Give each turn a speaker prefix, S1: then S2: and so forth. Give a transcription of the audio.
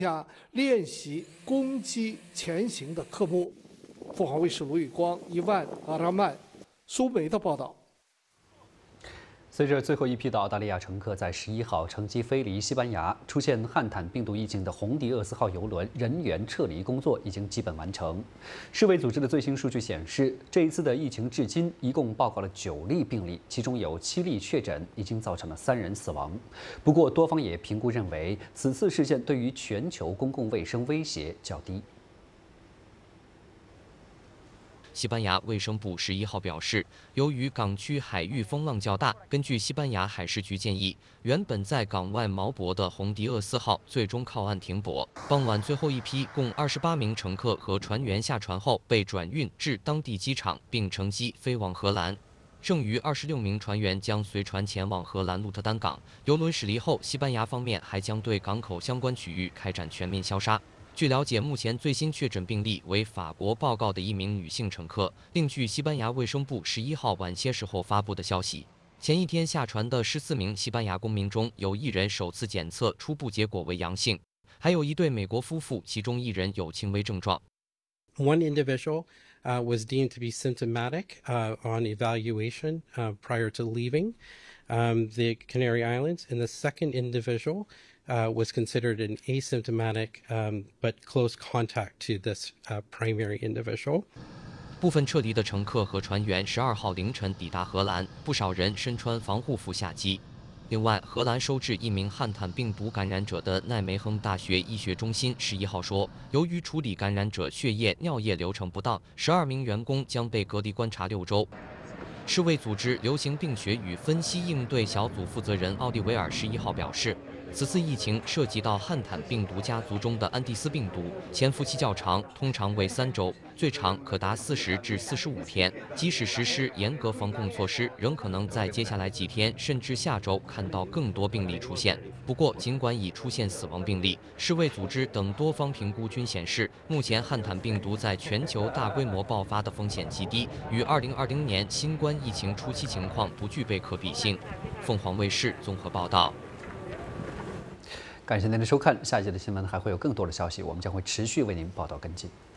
S1: 下练习攻击前行的科目。凤凰卫视卢宇光、伊万、阿拉曼、苏梅的报道。
S2: 随着最后一批的澳大利亚乘客在11号乘机飞离西班牙，出现汉坦病毒疫情的红迪厄斯号邮轮人员撤离工作已经基本完成。世卫组织的最新数据显示，这一次的疫情至今一共报告了9例病例，其中有7例确诊，已经造成了3人死亡。不过，多方也评估认为，此次事件对于全球公共卫生威胁较低。
S3: 西班牙卫生部11号表示，由于港区海域风浪较大，根据西班牙海事局建议，原本在港外锚泊的红迪厄斯号最终靠岸停泊。傍晚，最后一批共28名乘客和船员下船后被转运至当地机场，并乘机飞往荷兰。剩余26名船员将随船前往荷兰鹿特丹港。邮轮驶离后，西班牙方面还将对港口相关区域开展全面消杀。据了解，目前最新确诊病例为法国报告的一名女性乘客。另据西班牙卫生部11号晚些时候发布的消息，前一天下船的14名西班牙公民中有1人首次检测初步结果为阳性，还有1对美国夫妇，其中1人有轻微症状。
S4: One individual was deemed to be symptomatic on evaluation prior to leaving the Canary Islands, and the second individual was considered an asymptomatic but close contact to this primary individual.
S3: 部分撤离的乘客和船员12号凌晨抵达荷兰，不少人身穿防护服下机。另外，荷兰收治1名汉坦病毒感染者的奈梅亨大学医学中心11号说，由于处理感染者血液、尿液流程不当，12名员工将被隔离观察6周。世卫组织流行病学与分析应对小组负责人奥利维尔11号表示，此次疫情涉及到汉坦病毒家族中的安第斯病毒，潜伏期较长，通常为3周，最长可达40至45天。即使实施严格防控措施，仍可能在接下来几天甚至下周看到更多病例出现。不过，尽管已出现死亡病例，世卫组织等多方评估均显示，目前汉坦病毒在全球大规模爆发的风险极低，与2020年新冠疫情初期情况不具备可比性。凤凰卫视综合报道。
S2: 感谢您的收看，下一节的新闻还会有更多的消息，我们将会持续为您报道跟进。